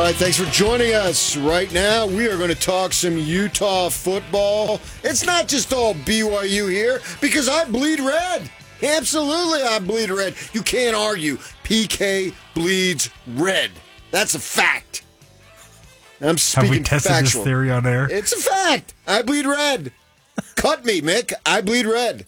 right, thanks for joining us. Right now, we are going to talk some Utah football. It's not just all BYU here, because I bleed red. Absolutely, I bleed red. You can't argue. PK bleeds red. That's a fact. I'm speaking Have we tested factual. this theory on air? It's a fact. I bleed red. Cut me, Mick. I bleed red.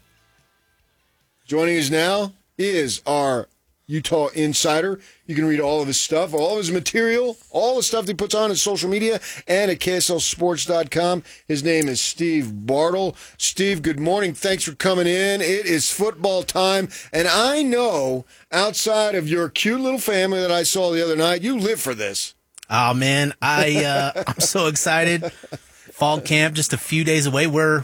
Joining us now is our Utah insider. You can read all of his stuff, all of his material, all the stuff he puts on his social media and at KSLSports.com. His name is Steve Bartle. Steve, good morning. Thanks for coming in. It is football time, and I know outside of your cute little family that I saw the other night, you live for this. Oh, man, I'm so excited. Fall camp just a few days away. We're,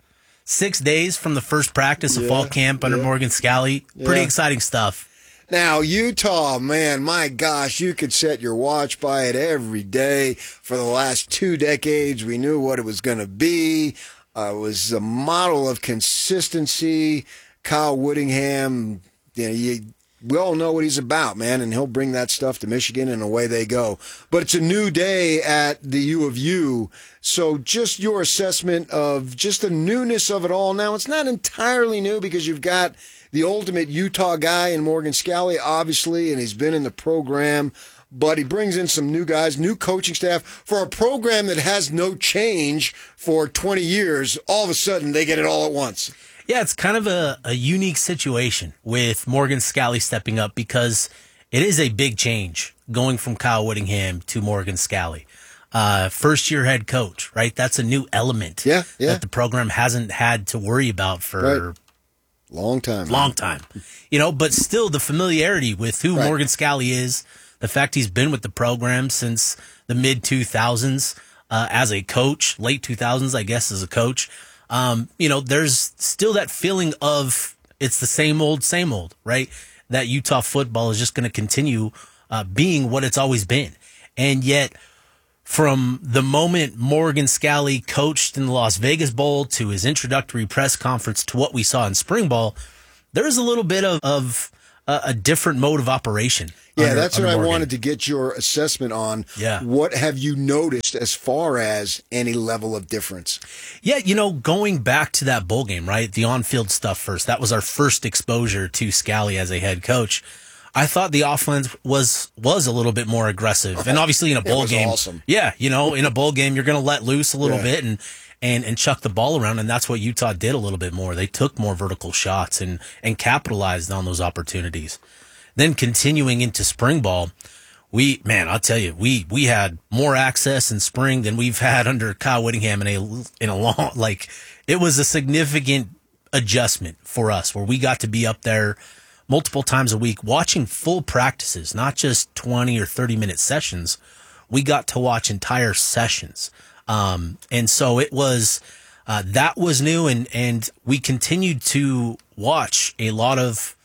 6 days from the first practice of fall camp under Morgan Scalley. Pretty exciting stuff. Now, Utah, man, my gosh, you could set your watch by it every day. For the last 2 decades, we knew what it was going to be. It was a model of consistency. Kyle Whittingham, we all know what he's about, man, and he'll bring that stuff to Michigan, and away they go. But it's a new day at the U of U, so just your assessment of just the newness of it all. Now, it's not entirely new because you've got the ultimate Utah guy in Morgan Scalley, obviously, and he's been in the program, but he brings in some new guys, new coaching staff. For a program that has no change for 20 years, all of a sudden they get it all at once. Yeah, it's kind of a unique situation with Morgan Scalley stepping up because it is a big change going from Kyle Whittingham to Morgan Scalley. First-year head coach, right? That's a new element that the program hasn't had to worry about for long time. But still the familiarity with who Morgan Scalley is, the fact he's been with the program since the mid-2000s as a coach, late 2000s, I guess, as a coach. There's still that feeling of it's the same old, right? That Utah football is just going to continue being what it's always been. And yet, from the moment Morgan Scalley coached in the Las Vegas Bowl to his introductory press conference to what we saw in spring ball, there's a little bit of a different mode of operation. Yeah, that's what I wanted to get your assessment on. Yeah. What have you noticed as far as any level of difference? Yeah, going back to that bowl game, right? The on-field stuff first. That was our first exposure to Scalley as a head coach. I thought the offense was a little bit more aggressive. And obviously in a bowl game, awesome. Yeah, in a bowl game, you're going to let loose a little bit and chuck the ball around. And that's what Utah did a little bit more. They took more vertical shots and capitalized on those opportunities. Then continuing into spring ball, I'll tell you, we had more access in spring than we've had under Kyle Whittingham in a long, it was a significant adjustment for us where we got to be up there multiple times a week watching full practices, not just 20 or 30-minute sessions. We got to watch entire sessions. And so it was, that was new. And we continued to watch a lot of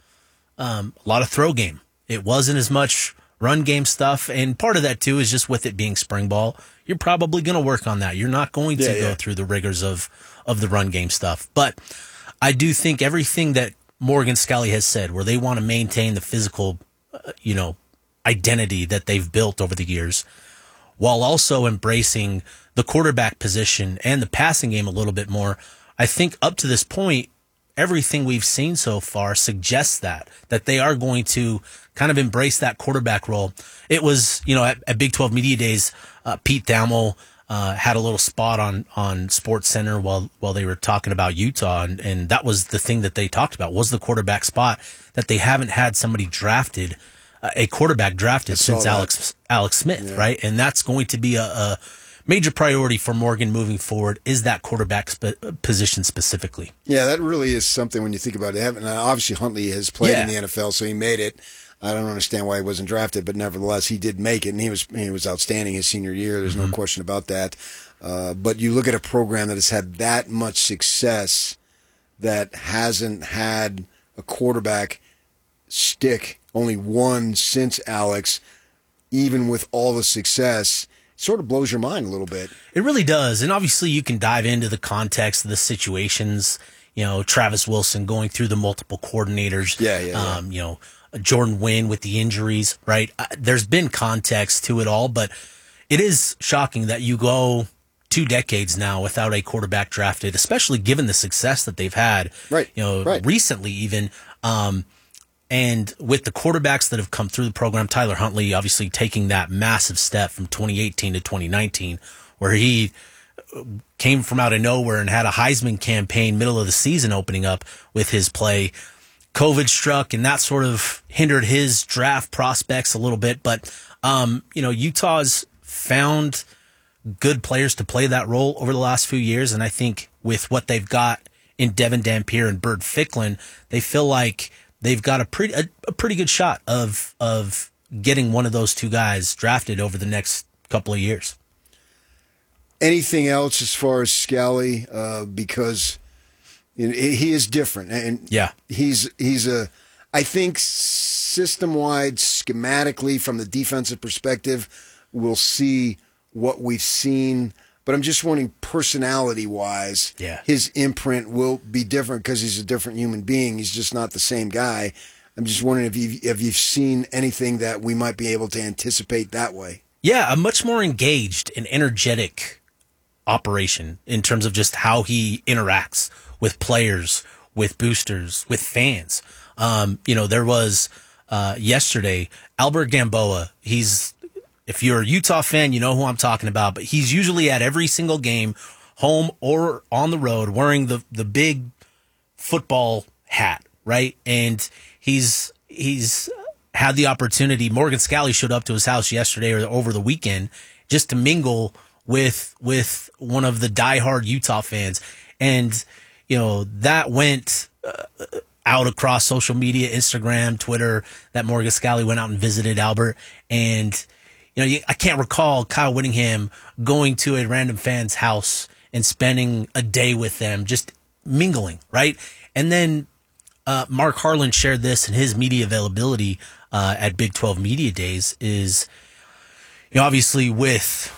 throw game. It wasn't as much run game stuff. And part of that too is just with it being spring ball, you're probably going to work on that. You're not going to go through the rigors of the run game stuff. But I do think everything that Morgan Scalley has said, where they want to maintain the physical, identity that they've built over the years, while also embracing the quarterback position and the passing game a little bit more. I think up to this point, everything we've seen so far suggests that they are going to kind of embrace that quarterback role. It was, at Big 12 Media Days, Pete Thamel had a little spot on Sports Center while they were talking about Utah, and that was the thing that they talked about was the quarterback spot, that they haven't had somebody drafted, a quarterback drafted since Alex Smith, right? And that's going to be a major priority for Morgan moving forward, is that quarterback position specifically. Yeah, that really is something when you think about it. Now, obviously, Huntley has played in the NFL, so he made it. I don't understand why he wasn't drafted, but nevertheless, he did make it, and he was outstanding his senior year. There's no question about that. But you look at a program that has had that much success that hasn't had a quarterback stick, only one since Alex, even with all the success, sort of blows your mind a little bit. It really does. And obviously you can dive into the context of the situations, Travis Wilson going through the multiple coordinators. Jordan Wynn with the injuries, right? There's been context to it all, but It is shocking that you go 2 decades now without a quarterback drafted, especially given the success that they've had, right? Recently even. And with the quarterbacks that have come through the program, Tyler Huntley obviously taking that massive step from 2018 to 2019, where he came from out of nowhere and had a Heisman campaign middle of the season opening up with his play. COVID struck, and that sort of hindered his draft prospects a little bit. But, Utah's found good players to play that role over the last few years. And I think with what they've got in Devin Dampier and Bird Ficklin, they feel like they've got a pretty good shot of getting one of those two guys drafted over the next couple of years. Anything else as far as Scally? Because he is different, and yeah, he's I think system-wide, schematically, from the defensive perspective, we'll see what we've seen. But I'm just wondering, personality-wise, his imprint will be different because he's a different human being. He's just not the same guy. I'm just wondering if you've seen anything that we might be able to anticipate that way. Yeah, a much more engaged and energetic operation in terms of just how he interacts with players, with boosters, with fans. There was yesterday, Albert Gamboa. If you're a Utah fan, you know who I'm talking about, but he's usually at every single game, home or on the road, wearing the big football hat, right? And he's had the opportunity. Morgan Scally showed up to his house yesterday or over the weekend just to mingle with one of the diehard Utah fans. And, that went out across social media, Instagram, Twitter, that Morgan Scally went out and visited Albert. And, I can't recall Kyle Whittingham going to a random fan's house and spending a day with them, just mingling, right? And then Mark Harlan shared this in his media availability at Big 12 Media Days is, obviously with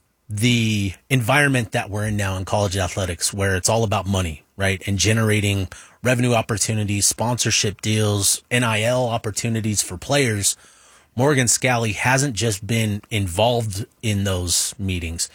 the environment that we're in now in college athletics, where it's all about money, right? And generating revenue opportunities, sponsorship deals, NIL opportunities for players. Morgan Scally hasn't just been involved in those meetings.